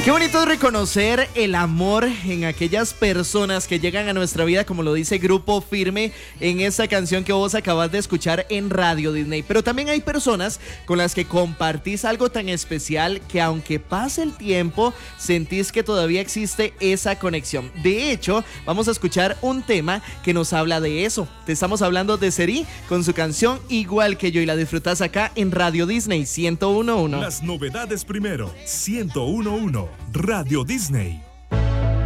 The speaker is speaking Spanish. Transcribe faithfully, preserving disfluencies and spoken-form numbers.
Qué bonito es reconocer el amor en aquellas personas que llegan a nuestra vida, como lo dice Grupo Firme en esa canción que vos acabas de escuchar en Radio Disney. Pero también hay personas con las que compartís algo tan especial que aunque pase el tiempo, sentís que todavía existe esa conexión. De hecho, vamos a escuchar un tema que nos habla de eso. Te estamos hablando de Seri con su canción Igual que yo, y la disfrutás acá en Radio Disney ciento uno punto uno. Las novedades primero, ciento uno punto uno, Radio Disney.